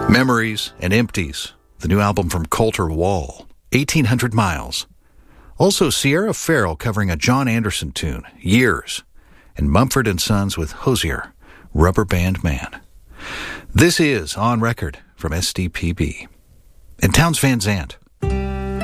Memories and Empties, the new album from Colter Wall, 1800 Miles. Also, Sierra Farrell covering a John Anderson tune, Years, and Mumford & Sons with Hozier, Rubber Band Man. This is On Record from SDPB. And Townes Van Zandt,